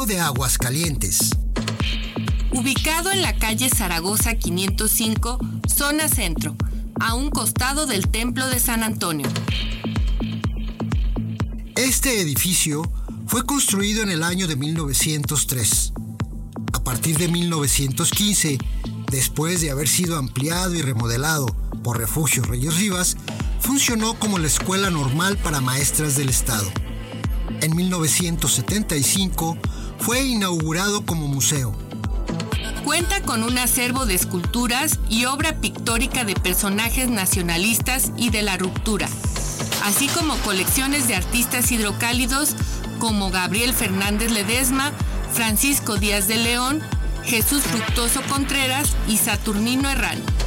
de Aguascalientes. Ubicado en la calle Zaragoza 505, zona centro, a un costado del Templo de San Antonio. Este edificio fue construido en el año de 1903. A partir de 1915, después de haber sido ampliado y remodelado por Refugio Reyes Rivas, funcionó como la Escuela Normal para Maestras del Estado. En 1975 fue inaugurado como museo. Cuenta con un acervo de esculturas y obra pictórica de personajes nacionalistas y de la ruptura, así como colecciones de artistas hidrocálidos como Gabriel Fernández Ledesma, Francisco Díaz de León, Jesús Fructuoso Contreras y Saturnino Herrán.